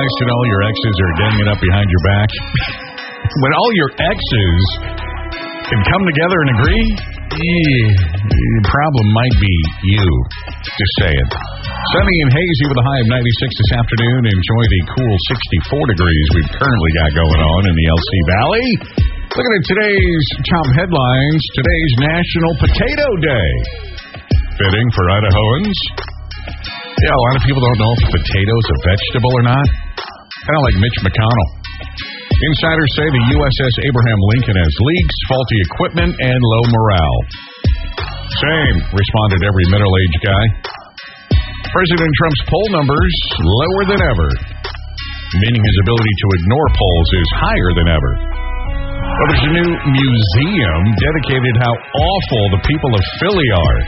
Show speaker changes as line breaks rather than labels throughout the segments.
nice that all your exes are ganging up behind your back? When all your exes can come together and agree, the problem might be you. Just saying. Sunny and hazy with a high of 96 this afternoon. Enjoy the cool 64 degrees we've currently got going on in the LC Valley. Looking at today's top headlines. Today's National Potato Day. Fitting for Idahoans. Yeah, a lot of people don't know if a potato is a vegetable or not. Kind of like Mitch McConnell. Insiders say the USS Abraham Lincoln has leaks, faulty equipment, and low morale. Same, responded every middle-aged guy. President Trump's poll numbers lower than ever, meaning his ability to ignore polls is higher than ever. Well, there's a new museum dedicated how awful the people of Philly are.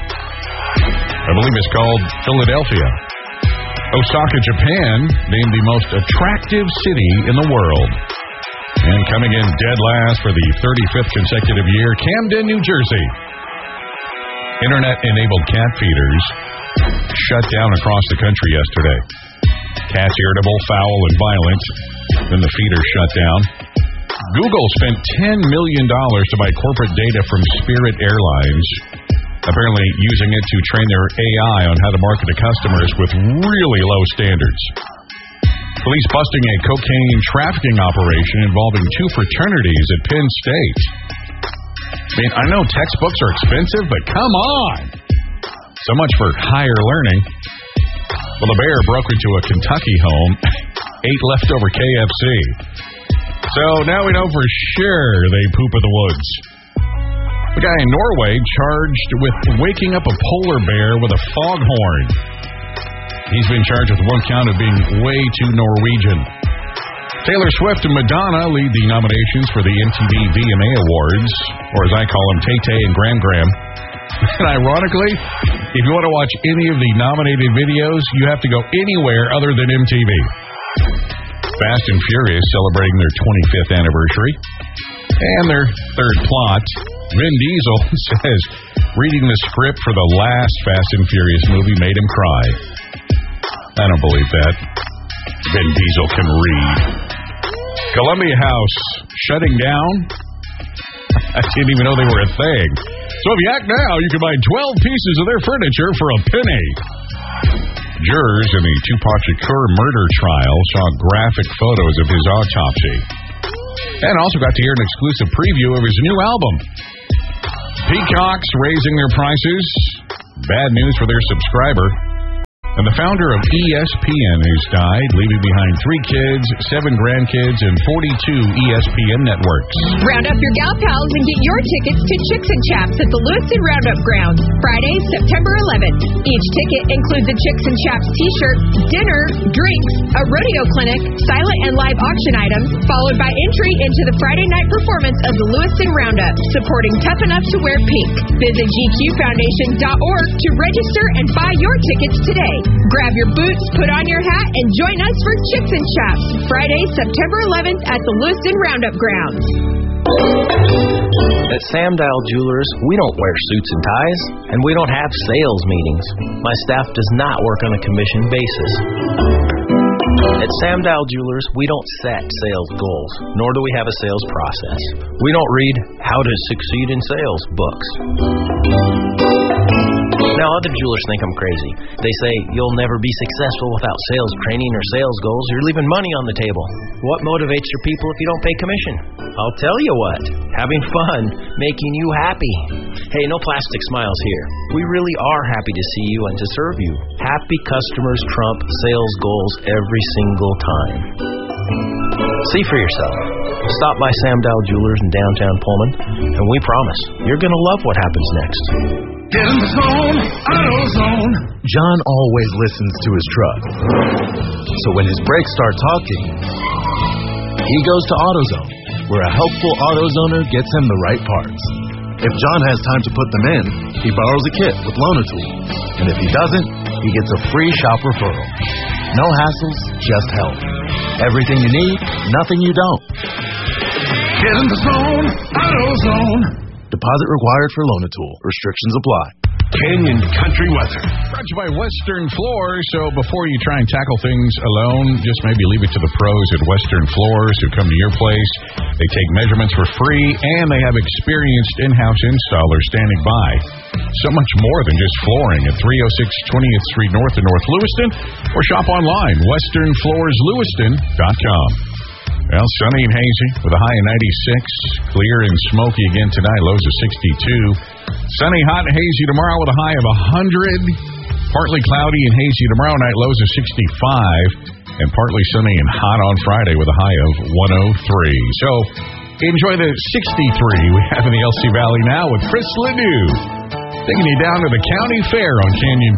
I believe it's called Philadelphia. Osaka, Japan, named the most attractive city in the world. And coming in dead last for the 35th consecutive year, Camden, New Jersey. Internet-enabled cat feeders shut down across the country yesterday. Cats irritable, foul, and violent. Then the feeders shut down. Google spent $10 million to buy corporate data from Spirit Airlines, apparently using it to train their AI on how to market to customers with really low standards. Police busting a cocaine trafficking operation involving two fraternities at Penn State. I mean, I know textbooks are expensive, but come on! So much for higher learning. Well, the bear broke into a Kentucky home, ate leftover KFC. So now we know for sure they poop in the woods. The guy in Norway charged with waking up a polar bear with a foghorn. He's been charged with one count of being way too Norwegian. Taylor Swift and Madonna lead the nominations for the MTV VMA Awards, or as I call them, Tay-Tay and Gram Gram. And ironically, if you want to watch any of the nominated videos, you have to go anywhere other than MTV. Fast and Furious celebrating their 25th anniversary. And their third plot, Vin Diesel says reading the script for the last Fast and Furious movie made him cry. I don't believe that. Vin Diesel can read. Columbia House shutting down. I didn't even know they were a thing. So if you act now, you can buy 12 pieces of their furniture for a penny. Jurors in the Tupac Shakur murder trial saw graphic photos of his autopsy. And also got to hear an exclusive preview of his new album. Peacocks raising their prices. Bad news for their subscriber. And the founder of ESPN has died, leaving behind 3 kids, 7 grandkids, and 42 ESPN networks.
Round up your gal pals and get your tickets to Chicks and Chaps at the Lewiston Roundup Grounds, Friday, September 11th. Each ticket includes a Chicks and Chaps t-shirt, dinner, drinks, a rodeo clinic, silent and live auction items, followed by entry into the Friday night performance of the Lewiston Roundup, supporting Tough Enough to Wear Pink. Visit GQFoundation.org to register and buy your tickets today. Grab your boots, put on your hat, and join us for Chicks and Chaps, Friday, September 11th at the Lewiston Roundup Grounds.
At Sam Dial Jewelers, we don't wear suits and ties, and we don't have sales meetings. My staff does not work on a commission basis. At Sam Dial Jewelers, we don't set sales goals, nor do we have a sales process. We don't read How to Succeed in Sales books. Now, other jewelers think I'm crazy. They say, you'll never be successful without sales training or sales goals. You're leaving money on the table. What motivates your people if you don't pay commission? I'll tell you what. Having fun, making you happy. Hey, no plastic smiles here. We really are happy to see you and to serve you. Happy customers trump sales goals every single time. See for yourself. Stop by Sam Dial Jewelers in downtown Pullman, and we promise you're going to love what happens next.
Get in the zone, AutoZone. John always listens to his truck. So when his brakes start talking, he goes to AutoZone, where a helpful AutoZoner gets him the right parts. If John has time to put them in, he borrows a kit with Loan-A-Tool. And if he doesn't, he gets a free shop referral. No hassles, just help. Everything you need, nothing you don't. Get in the zone, AutoZone. Deposit required for Loan-A-Tool. Restrictions apply.
Canyon Country weather.
Brought to you by Western Floors. So before you try and tackle things alone, just maybe leave it to the pros at Western Floors who come to your place. They take measurements for free, and they have experienced in-house installers standing by. So much more than just flooring at 306 20th Street North in North Lewiston, or shop online, westernfloorslewiston.com. Well, sunny and hazy with a high of 96. Clear and smoky again tonight, lows of 62. Sunny, hot, and hazy tomorrow with a high of 100. Partly cloudy and hazy tomorrow night, lows of 65. And partly sunny and hot on Friday with a high of 103. So, enjoy the 63 we have in the LC Valley now with Chris Ledoux. Taking you down to the county fair on Canyon